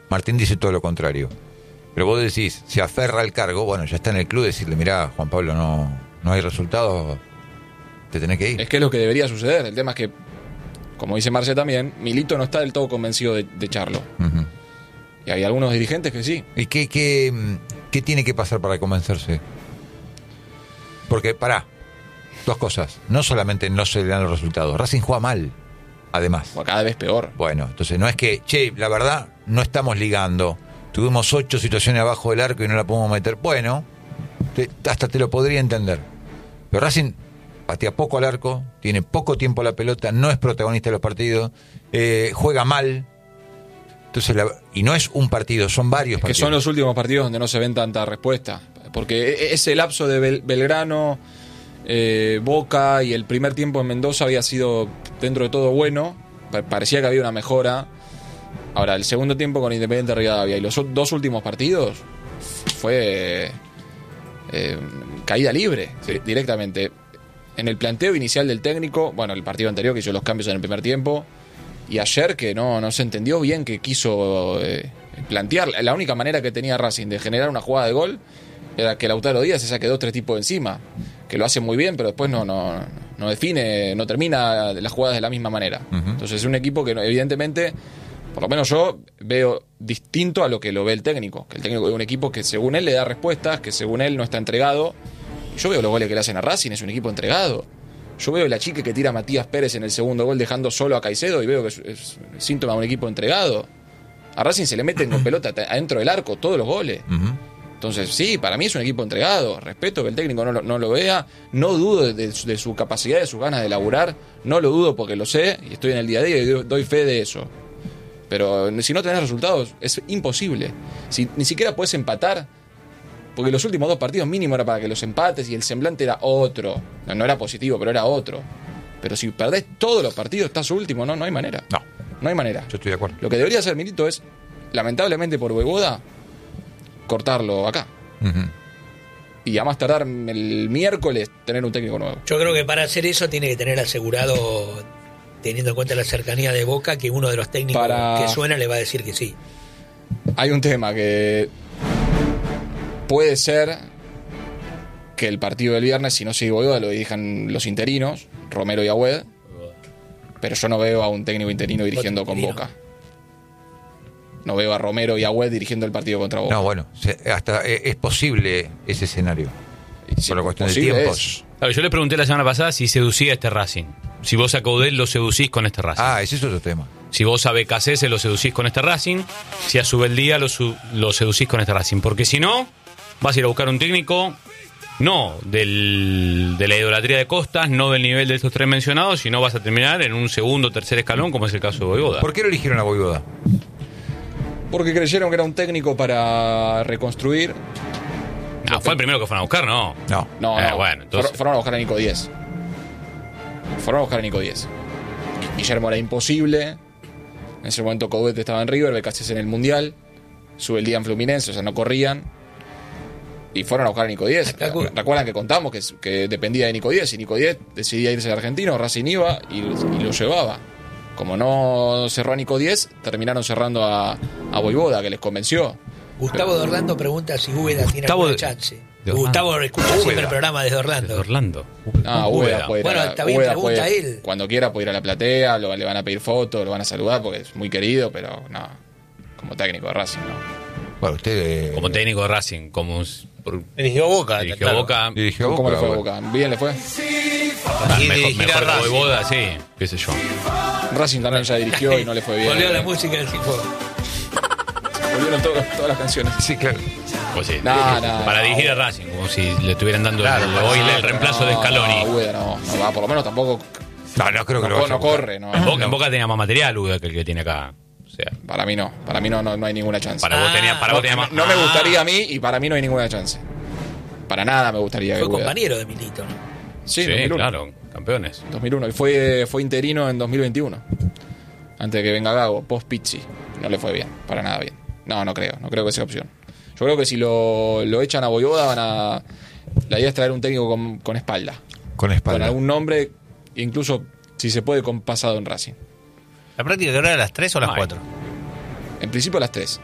Martín dice todo lo contrario. Pero vos decís, se aferra al cargo, bueno, ya está en el club, decirle, mirá, Juan Pablo, no hay resultados, te tenés que ir. Es que es lo que debería suceder. El tema es que, como dice Marce también, Milito no está del todo convencido de echarlo. Uh-huh. Y hay algunos dirigentes que sí. ¿Y qué tiene que pasar para convencerse? Porque, dos cosas. No solamente no se le dan los resultados, Racing juega mal, además. O cada vez peor. Bueno, entonces no es que, la verdad, no estamos ligando. Tuvimos 8 situaciones abajo del arco y no la podemos meter. Bueno, hasta te lo podría entender. Pero Racing patea poco al arco, tiene poco tiempo la pelota, no es protagonista de los partidos, juega mal. Entonces, y no es un partido, son varios partidos. Que son los últimos partidos donde no se ven tanta respuesta. Porque ese lapso de Belgrano, Boca y el primer tiempo en Mendoza había sido, dentro de todo, bueno. Parecía que había una mejora. Ahora, el segundo tiempo con Independiente Rivadavia y los 2 últimos partidos fue caída libre, sí, directamente. En el planteo inicial del técnico, bueno, el partido anterior que hizo los cambios en el primer tiempo, y ayer que no se entendió bien que quiso plantear. La única manera que tenía Racing de generar una jugada de gol era que Lautaro Díaz se saque 2-3 tipos encima, que lo hace muy bien, pero después no define, no termina las jugadas de la misma manera. Uh-huh. Entonces es un equipo que evidentemente, por lo menos yo veo distinto a lo que lo ve el técnico, que el técnico ve un equipo que según él le da respuestas, que según él no está entregado. Yo veo los goles que le hacen a Racing, es un equipo entregado. Yo veo la chica que tira a Matías Pérez en el segundo gol dejando solo a Caicedo y veo que es síntoma de un equipo entregado. A Racing se le meten con pelota adentro del arco todos los goles. Uh-huh. Entonces, sí, para mí es un equipo entregado. Respeto que el técnico no lo vea. No dudo de su capacidad, de sus ganas de laburar. No lo dudo porque lo sé y estoy en el día a día y doy fe de eso. Pero si no tenés resultados, es imposible. Si ni siquiera podés empatar, porque los últimos 2 partidos mínimo era para que los empates y el semblante era otro. No era positivo, pero era otro. Pero si perdés todos los partidos, estás último, no hay manera. No hay manera. Yo estoy de acuerdo. Lo que debería hacer Milito es, lamentablemente por Voivoda, cortarlo acá. Uh-huh. Y a más tardar el miércoles tener un técnico nuevo. Yo creo que para hacer eso tiene que tener asegurado, teniendo en cuenta la cercanía de Boca, que uno de los técnicos que suena le va a decir que sí. Hay un tema que puede ser que el partido del viernes, si no sigue Voivoda, lo dirijan los interinos, Romero y Agüed, pero yo no veo a un técnico interino dirigiendo con Boca. No veo a Romero y Agüed dirigiendo el partido contra Boca. No, bueno, hasta es posible ese escenario. Sí, por la cuestión de tiempos. Claro, yo le pregunté la semana pasada si seducía este Racing. Si vos a Caudel lo seducís con este Racing. Ese es otro tema. Si vos a Becasese lo seducís con este Racing. Si a Subeldía lo seducís con este Racing. Porque si no, vas a ir a buscar un técnico, no de la idolatría de Costas, no del nivel de estos 3 mencionados, sino vas a terminar en un segundo o tercer escalón, como es el caso de Voivoda. ¿Por qué lo eligieron a Voivoda? Porque creyeron que era un técnico para reconstruir. No, fue el primero que fueron a buscar, ¿no? No. Bueno, entonces fueron a buscar a Nico Díez. Guillermo era imposible. En ese momento Coudet estaba en River, Becasés en el Mundial, Subeldía en Fluminense, o sea, no corrían. Y fueron a buscar a Nico Díez. ¿Recuerdan que contamos que dependía de Nico Díez? Y Nico Díez decidía irse al argentino, Racing iba y lo llevaba. Como no cerró a Nico Díez, terminaron cerrando a Voivoda, que les convenció. Gustavo de Orlando pregunta si Úbeda tiene alguna chance. Gustavo escucha siempre el programa desde Orlando. Úbeda puede ir. Bueno, está bien, pregunta a él. Cuando quiera puede ir a la platea, le van a pedir fotos, lo van a saludar porque es muy querido, pero no, como técnico de Racing, no. Bueno, usted... Como técnico de Racing, como... Dirigió Boca. ¿Cómo le fue a Boca? ¿Bien le fue? Mejor que Voivoda, sí, qué sé yo. Racing también ya dirigió y no le fue bien. Volvió la música del Cifuego. Volvieron todas las canciones. Sí, claro. Pues sí, para dirigir a Racing, como si le estuvieran dando el reemplazo de Scaloni. No va, por lo menos tampoco. No creo que lo no corre. No. En Boca tenía más material Úbeda que el que tiene acá. O sea, para mí no hay ninguna chance. Para vos tenía más. No me gustaría a mí y para mí no hay ninguna chance. Para nada me gustaría. Fue compañero de Milito, ¿no? Sí, 2001. Claro, campeones. 2001 y fue interino en 2021. Antes de que venga Gago, post Pizzi. No le fue bien, para nada bien. No creo que sea opción. Yo creo que si lo echan a Voivoda la idea es traer un técnico con espalda. Con algún nombre, incluso si se puede con pasado en Racing. ¿La práctica que hora era a las 3 o a las 4? En principio a las 3.